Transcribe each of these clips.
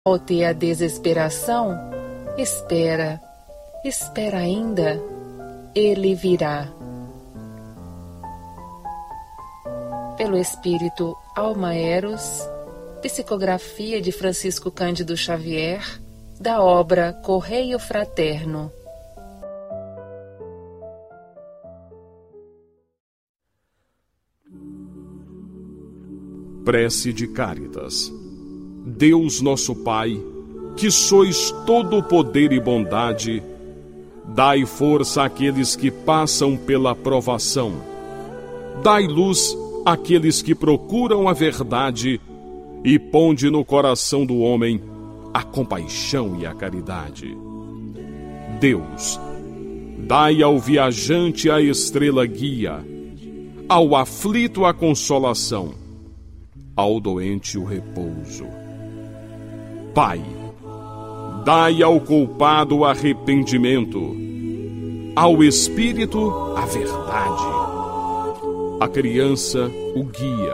Volte a desesperação, espera ainda, ele virá. Pelo Espírito Alma Eros, psicografia de Francisco Cândido Xavier, da obra Correio Fraterno. Prece de Cáritas. Deus nosso Pai, que sois todo o poder e bondade, dai força àqueles que passam pela provação. Dai luz àqueles que procuram a verdade e ponde no coração do homem a compaixão e a caridade. Deus, dai ao viajante a estrela guia, ao aflito a consolação, ao doente o repouso. Pai, dai ao culpado o arrependimento, ao espírito a verdade, à criança o guia,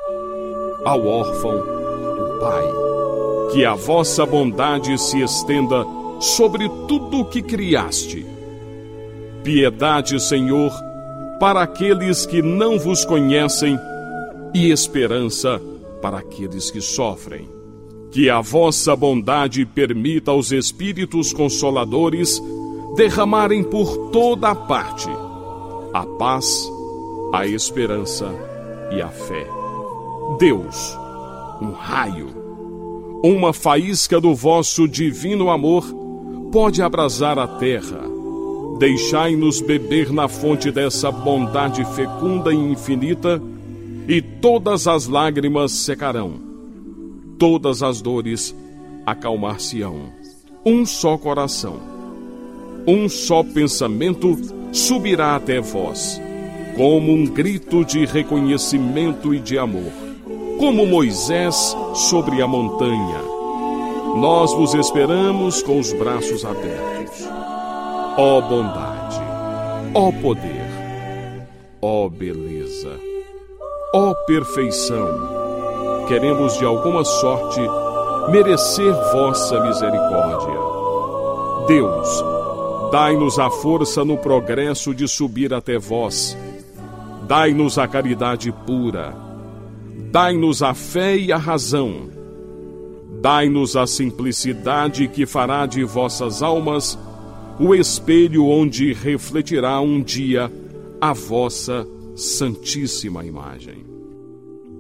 ao órfão o Pai. Que a vossa bondade se estenda sobre tudo o que criaste. Piedade, Senhor, para aqueles que não vos conhecem e esperança para aqueles que sofrem. Que a vossa bondade permita aos Espíritos Consoladores derramarem por toda a parte a paz, a esperança e a fé. Deus, um raio, uma faísca do vosso divino amor pode abrasar a terra. Deixai-nos beber na fonte dessa bondade fecunda e infinita, e todas as lágrimas secarão, todas as dores acalmar-se-ão. Um só coração, um só pensamento subirá até vós, como um grito de reconhecimento e de amor, como Moisés sobre a montanha. Nós vos esperamos com os braços abertos. Ó bondade, ó poder, ó beleza, ó perfeição, queremos de alguma sorte merecer vossa misericórdia. Deus, dai-nos a força no progresso de subir até vós. Dai-nos a caridade pura. Dai-nos a fé e a razão. Dai-nos a simplicidade que fará de vossas almas o espelho onde refletirá um dia a vossa santíssima imagem.